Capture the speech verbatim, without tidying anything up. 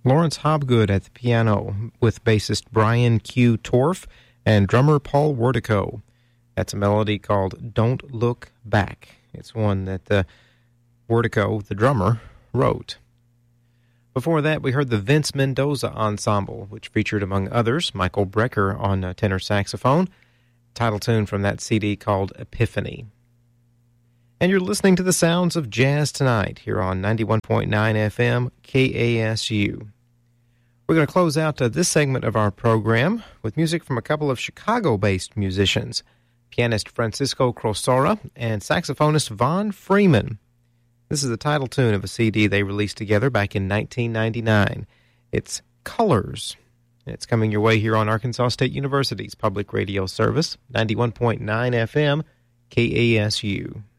Lawrence Hobgood at the piano with bassist Brian Q. Torf and drummer Paul Wertico. That's a melody called Don't Look Back. It's one that uh, Wertico, the drummer, wrote. Before that, we heard the Vince Mendoza Ensemble, which featured, among others, Michael Brecker on uh, tenor saxophone, title tune from that C D called Epiphany. And you're listening to the sounds of jazz tonight here on ninety-one point nine F M K A S U. We're going to close out uh, this segment of our program with music from a couple of Chicago-based musicians, pianist Francisco Crosora and saxophonist Von Freeman. This is the title tune of a C D they released together back in nineteen ninety-nine. It's Colors. It's coming your way here on Arkansas State University's public radio service, ninety-one point nine F M K A S U.